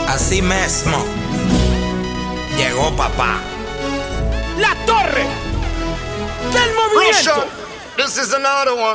Así mismo llegó papá. La torre del movimiento. This is another one.